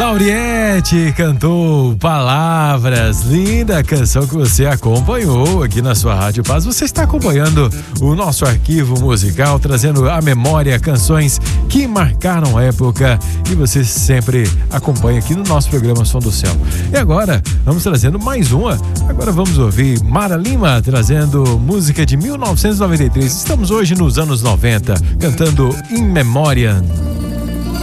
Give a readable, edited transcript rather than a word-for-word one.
Lauriette cantou Palavras, linda canção que você acompanhou aqui na sua Rádio Paz. Você está acompanhando o nosso arquivo musical, trazendo à memória canções que marcaram a época e você sempre acompanha aqui no nosso programa Som do Céu. E agora, vamos trazendo mais uma. Agora vamos ouvir Mara Lima trazendo música de 1993. Estamos hoje nos anos 90, cantando In Memoriam.